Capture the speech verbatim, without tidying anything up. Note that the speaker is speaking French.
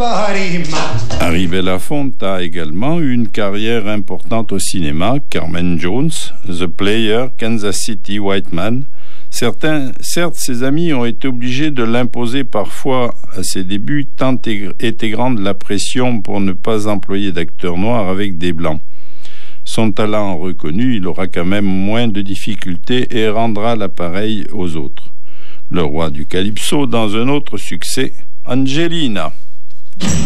Harry Belafonte a également eu une carrière importante au cinéma. Carmen Jones, The Player, Kansas City, White Man. Certains, certes, ses amis ont été obligés de l'imposer parfois à ses débuts, tant était grande la pression pour ne pas employer d'acteurs noirs avec des blancs. Son talent reconnu, il aura quand même moins de difficultés et rendra l'appareil aux autres. Le roi du Calypso dans un autre succès, Angelina.